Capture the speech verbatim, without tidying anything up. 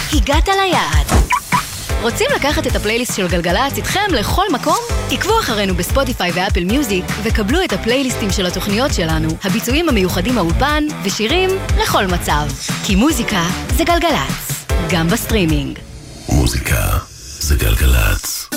הגעת ליעד. רוצים לקחת את הפלייליסט של גלגלצ איתכם לכל מקום? עקבו אחרינו בספוטיפיי ואפל מיוזיק וקבלו את הפלייליסטים של התוכניות שלנו, הביצועים המיוחדים מהאולפן ושירים לכל מצב. כי מוזיקה זה גלגלצ, גם בסטרימינג. מוזיקה זה גלגלצ.